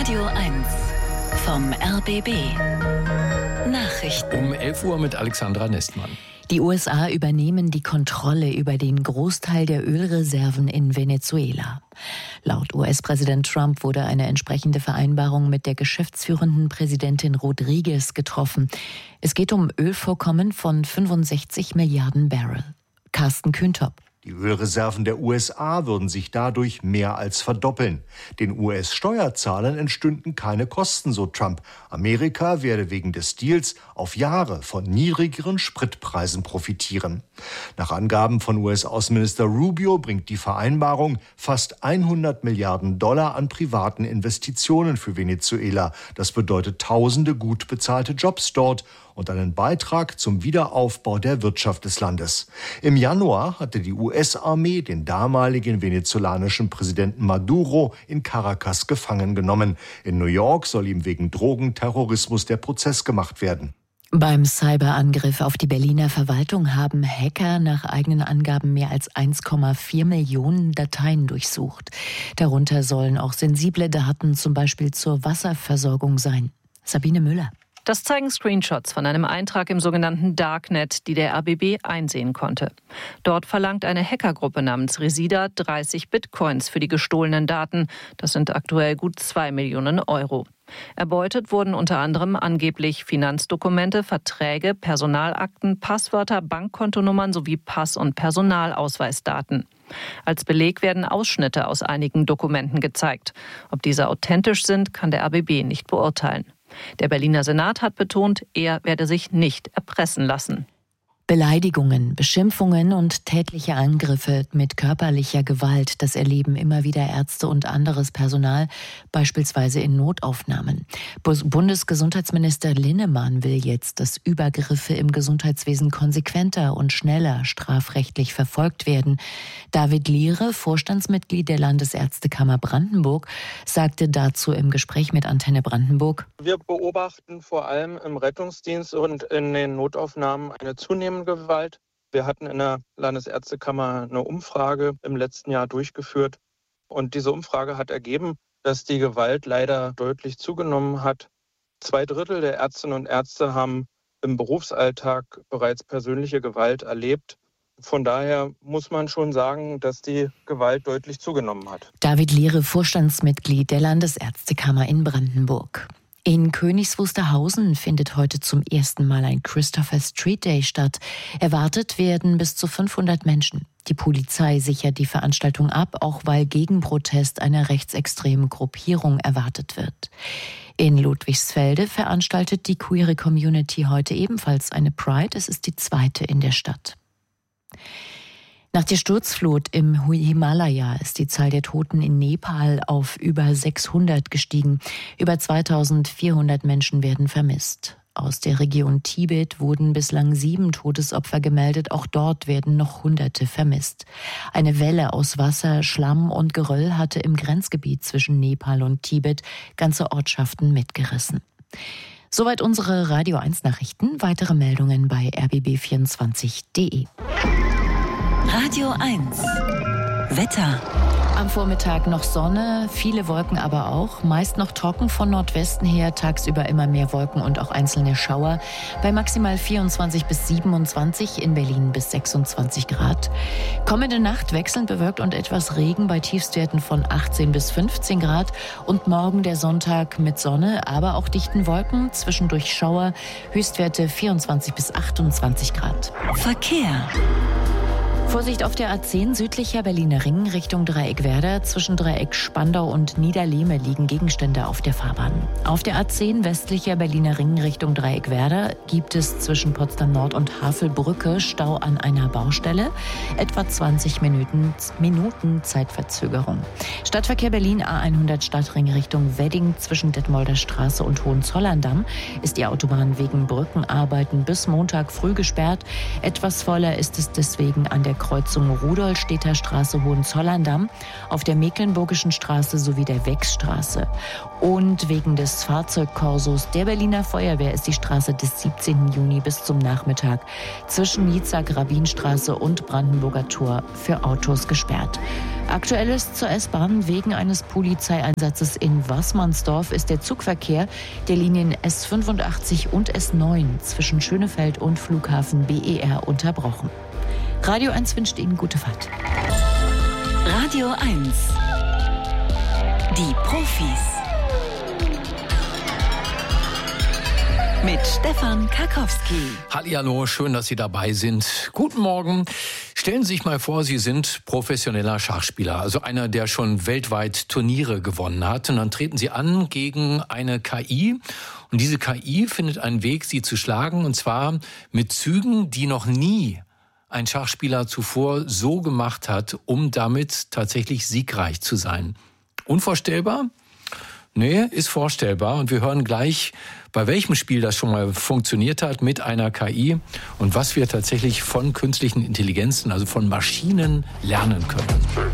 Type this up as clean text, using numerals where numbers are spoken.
Radio 1 vom RBB. Nachrichten. Um 11 Uhr mit Alexandra Nestmann. Die USA übernehmen die Kontrolle über den Großteil der Ölreserven in Venezuela. Laut US-Präsident Trump wurde eine entsprechende Vereinbarung mit der geschäftsführenden Präsidentin Rodriguez getroffen. Es geht um Ölvorkommen von 65 Milliarden Barrel. Carsten Kühntop. Die Ölreserven der USA würden sich dadurch mehr als verdoppeln. Den US-Steuerzahlern entstünden keine Kosten, so Trump. Amerika werde wegen des Deals auf Jahre von niedrigeren Spritpreisen profitieren. Nach Angaben von US-Außenminister Rubio bringt die Vereinbarung fast 100 Milliarden Dollar an privaten Investitionen für Venezuela. Das bedeutet tausende gut bezahlte Jobs dort und einen Beitrag zum Wiederaufbau der Wirtschaft des Landes. Im Januar hatte die US-Armee den damaligen venezolanischen Präsidenten Maduro in Caracas gefangen genommen. In New York soll ihm wegen Drogenterrorismus der Prozess gemacht werden. Beim Cyberangriff auf die Berliner Verwaltung haben Hacker nach eigenen Angaben mehr als 1,4 Millionen Dateien durchsucht. Darunter sollen auch sensible Daten, zum Beispiel zur Wasserversorgung, sein. Sabine Müller. Das zeigen Screenshots von einem Eintrag im sogenannten Darknet, die der RBB einsehen konnte. Dort verlangt eine Hackergruppe namens Resida 30 Bitcoins für die gestohlenen Daten. Das sind aktuell gut 2 Millionen Euro. Erbeutet wurden unter anderem angeblich Finanzdokumente, Verträge, Personalakten, Passwörter, Bankkontonummern sowie Pass- und Personalausweisdaten. Als Beleg werden Ausschnitte aus einigen Dokumenten gezeigt. Ob diese authentisch sind, kann der RBB nicht beurteilen. Der Berliner Senat hat betont, er werde sich nicht erpressen lassen. Beleidigungen, Beschimpfungen und tätliche Angriffe mit körperlicher Gewalt, das erleben immer wieder Ärzte und anderes Personal, beispielsweise in Notaufnahmen. Bundesgesundheitsminister Linnemann will jetzt, dass Übergriffe im Gesundheitswesen konsequenter und schneller strafrechtlich verfolgt werden. David Liere, Vorstandsmitglied der Landesärztekammer Brandenburg, sagte dazu im Gespräch mit Antenne Brandenburg: Wir beobachten vor allem im Rettungsdienst und in den Notaufnahmen eine zunehmende Gewalt. Wir hatten in der Landesärztekammer eine Umfrage im letzten Jahr durchgeführt und diese Umfrage hat ergeben, dass die Gewalt leider deutlich zugenommen hat. 2/3 der Ärztinnen und Ärzte haben im Berufsalltag bereits persönliche Gewalt erlebt. Von daher muss man schon sagen, dass die Gewalt deutlich zugenommen hat. David Liere, Vorstandsmitglied der Landesärztekammer in Brandenburg. In Königs Wusterhausen findet heute zum ersten Mal ein Christopher Street Day statt. Erwartet werden bis zu 500 Menschen. Die Polizei sichert die Veranstaltung ab, auch weil gegen Protest einer rechtsextremen Gruppierung erwartet wird. In Ludwigsfelde veranstaltet die queere Community heute ebenfalls eine Pride. Es ist die zweite in der Stadt. Nach der Sturzflut im Himalaya ist die Zahl der Toten in Nepal auf über 600 gestiegen. Über 2400 Menschen werden vermisst. Aus der Region Tibet wurden bislang 7 Todesopfer gemeldet. Auch dort werden noch Hunderte vermisst. Eine Welle aus Wasser, Schlamm und Geröll hatte im Grenzgebiet zwischen Nepal und Tibet ganze Ortschaften mitgerissen. Soweit unsere Radio 1 Nachrichten. Weitere Meldungen bei rbb24.de. Radio 1 Wetter. Am Vormittag noch Sonne, viele Wolken aber auch. Meist noch trocken von Nordwesten her, tagsüber immer mehr Wolken und auch einzelne Schauer. Bei maximal 24 bis 27, in Berlin bis 26 Grad. Kommende Nacht wechselnd bewölkt und etwas Regen bei Tiefstwerten von 18 bis 15 Grad. Und morgen der Sonntag mit Sonne, aber auch dichten Wolken, zwischendurch Schauer. Höchstwerte 24 bis 28 Grad. Verkehr. Vorsicht auf der A10 südlicher Berliner Ring Richtung Dreieckwerder. Zwischen Dreieck Spandau und Niederlehme liegen Gegenstände auf der Fahrbahn. Auf der A10 westlicher Berliner Ring Richtung Dreieckwerder gibt es zwischen Potsdam Nord und Havelbrücke Stau an einer Baustelle. Etwa 20 Minuten Zeitverzögerung. Stadtverkehr Berlin A100 Stadtring Richtung Wedding zwischen Detmolder Straße und Hohenzollern-Damm ist die Autobahn wegen Brückenarbeiten bis Montag früh gesperrt. Etwas voller ist es deswegen an der Kreuzung Rudolstedter Straße Hohenzollern-Damm, auf der Mecklenburgischen Straße sowie der Wechsstraße. Und wegen des Fahrzeugkorsos der Berliner Feuerwehr ist die Straße des 17. Juni bis zum Nachmittag zwischen Nizza-Grabinstraße und Brandenburger Tor für Autos gesperrt. Aktuell ist zur S-Bahn wegen eines Polizeieinsatzes in Waßmannsdorf ist der Zugverkehr der Linien S85 und S9 zwischen Schönefeld und Flughafen BER unterbrochen. Radio 1 wünscht Ihnen gute Fahrt. Radio 1. Die Profis. Mit Stefan Karkowski. Hallihallo, schön, dass Sie dabei sind. Guten Morgen. Stellen Sie sich mal vor, Sie sind professioneller Schachspieler, also einer, der schon weltweit Turniere gewonnen hat. Und dann treten Sie an gegen eine KI. Und diese KI findet einen Weg, Sie zu schlagen. Und zwar mit Zügen, die noch nie ein Schachspieler zuvor so gemacht hat, um damit tatsächlich siegreich zu sein. Unvorstellbar? Nee, ist vorstellbar. Und wir hören gleich, bei welchem Spiel das schon mal funktioniert hat mit einer KI und was wir tatsächlich von künstlichen Intelligenzen, also von Maschinen, lernen können.